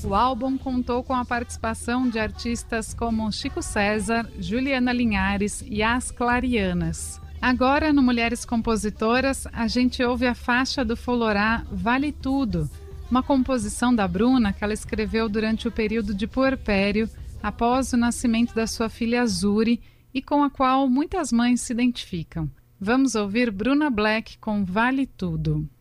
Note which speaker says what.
Speaker 1: O álbum contou com a participação de artistas como Chico César, Juliana Linhares e As Clarianas. Agora, no Mulheres Compositoras, a gente ouve a faixa do Folorá Vale Tudo, uma composição da Bruna que ela escreveu durante o período de puerpério, após o nascimento da sua filha Zuri, e com a qual muitas mães se identificam. Vamos ouvir Bruna Black com Vale Tudo.